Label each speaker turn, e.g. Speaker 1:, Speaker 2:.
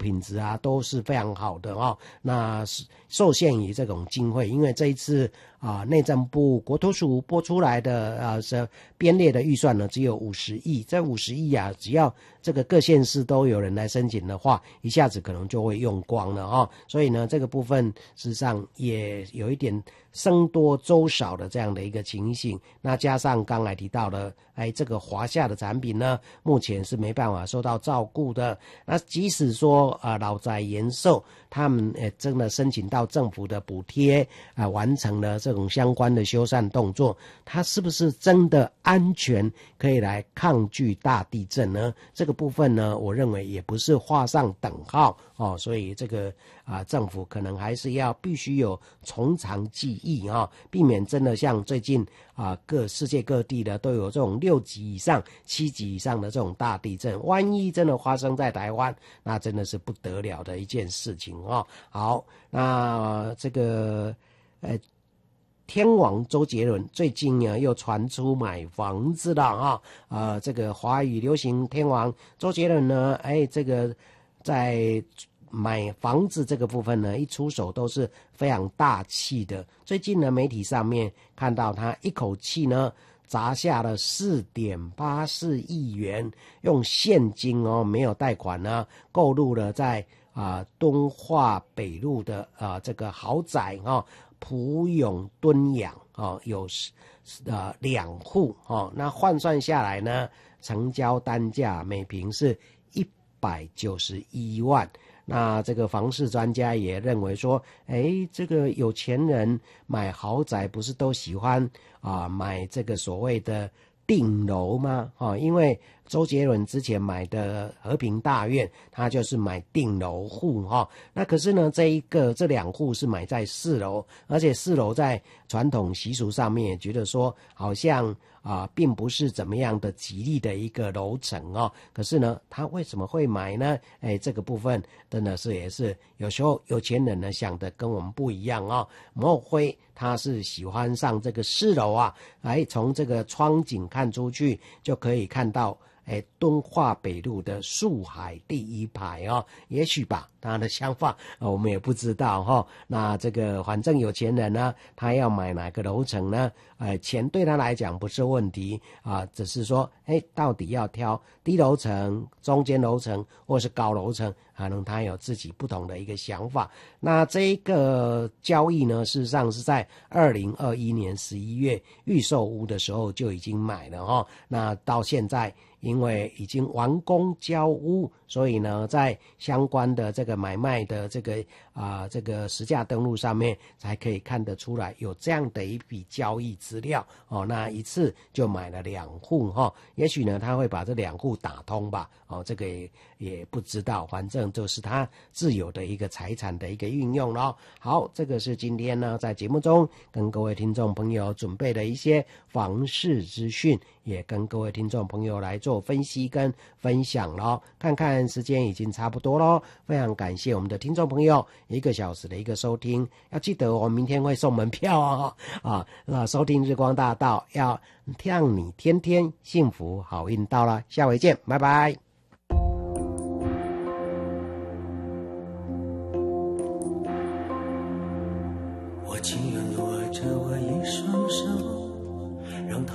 Speaker 1: 品质啊都是非常好的哦。那是受限于这种经费，因为这一次内政部国土署拨出来的是编列的预算呢只有50亿，这50亿啊，只要这个各县市都有人来申请的话，一下子可能就会用光了哦。所以呢，这个部分事实上也有一点僧多粥少的这样的一个情形。那加上刚才提到的，这个华夏的产品呢，目前是没办法受到照顾的。那即使说老宅延寿，他们真的申请到政府的补贴完成了这种相关的修缮动作，它是不是真的安全可以来抗拒大地震呢？这个部分呢，我认为也不是画上等号哦。所以这个政府可能还是必须有从长计议避免真的像最近世界各地的都有这种6级以上、7级以上的这种大地震，万一真的发生在台湾，那真的是不得了的一件事情哦。好，那这个天王周杰伦最近呢又传出买房子了这个华语流行天王周杰伦呢，这个在买房子这个部分呢，一出手都是非常大气的。最近呢，媒体上面看到他一口气呢砸下了4.84亿元，用现金没有贷款呢，购入了在敦化北路的这个豪宅普永敦养有2户那换算下来呢，成交单价每坪是191万。那这个房市专家也认为说，这个有钱人买豪宅不是都喜欢买这个所谓的顶楼吗？因为周杰伦之前买的和平大院，他就是买顶楼户那可是呢，这2户是买在4楼，而且4楼在传统习俗上面也觉得说，好像并不是怎么样的吉利的一个楼层可是呢，他为什么会买呢？这个部分真的是也是有时候有钱人呢想的跟我们不一样莫非他是喜欢上这个4楼从这个窗景看出去就可以看到敦化北路的树海第1排也许吧，他的想法我们也不知道那这个反正有钱人呢，他要买哪个楼层呢？钱对他来讲不是问题只是说到底要挑低楼层、中间楼层或是高楼层，可能他有自己不同的一个想法。那这个交易呢，事实上是在2021年11月预售屋的时候就已经买了那到现在因为已经完工交屋，所以呢，在相关的这个买卖的这个实价登录上面，才可以看得出来有这样的一笔交易资料那一次就买了2户也许呢，他会把这2户打通吧这个也不知道，反正就是他自有的一个财产的一个运用咯。好，这个是今天呢在节目中跟各位听众朋友准备的一些房市资讯，也跟各位听众朋友来做分析跟分享咯。看看时间已经差不多咯，非常感谢我们的听众朋友1个小时的一个收听，要记得我们明天会送门票收听日光大道，要让你天天幸福好运到了，下回见，拜拜。